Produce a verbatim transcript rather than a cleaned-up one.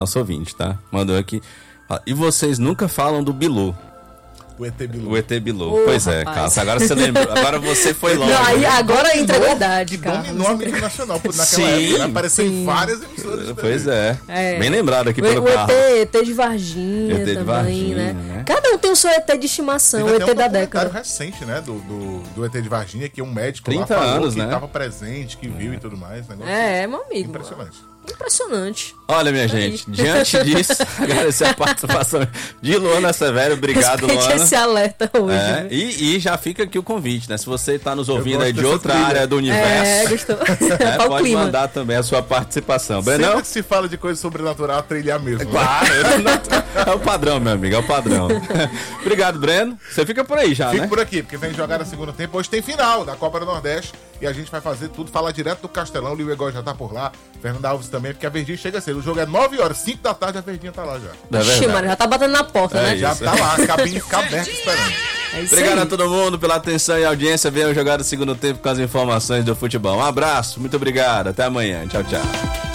nosso ouvinte, tá? Mandou aqui. E vocês nunca falam do Bilu. O E T Bilu. O E T Bilu. Oh, pois é, Carlos. Agora você lembrou. Agora você foi longe. Não, aí, agora entra a Dominou- verdade, que cara. dominou a mídia nacional pô, naquela Sim, época. Né? Apareceu sim. em várias emissoras de T V. Pois é. É. Bem lembrado aqui O, pelo o Carlos. E T, E T de Varginha E T de também, Varginha, né? né? Cada um tem o seu E T de estimação, Teve o até E T um da documentário década. recente, né, do, do, do E T de Varginha, que um médico trinta lá falou anos, que né? estava presente, que viu e tudo mais. Negócio É, meu amigo. impressionante. Impressionante. Olha, minha Aí. gente, diante disso, agradecer a participação de Luana Severo. Obrigado, Respeite Luana. esse alerta hoje. É, né? e, e já fica aqui o convite, né? Se você está nos ouvindo gosto aí de dessa outra trilha. área do É, universo, gostou. né, Qual o pode clima? mandar também a sua participação. Brenão? Sempre que se fala de coisa sobrenatural, a trilha é a mesma. né? Claro, é o padrão, meu amigo, é o padrão. Obrigado, Breno. Você fica por aí já, Fique né? por aqui, porque vem jogar no segundo tempo. Hoje tem final da Copa do Nordeste e a gente vai fazer tudo, falar direto do Castelão. O Liu Egol já tá por lá, Fernando Alves também, porque a Verdinha chega cedo. O jogo é nove horas, cinco da tarde, a Verdinha tá lá já. É Ixi, verdade. mano, já tá batendo na porta, É né? isso. Já tá lá, a cabine fica aberta esperando. É isso Obrigado aí. a todo mundo pela atenção e audiência. Venham jogar o segundo tempo com as informações do futebol. Um abraço, muito obrigado. Até amanhã. Tchau, tchau.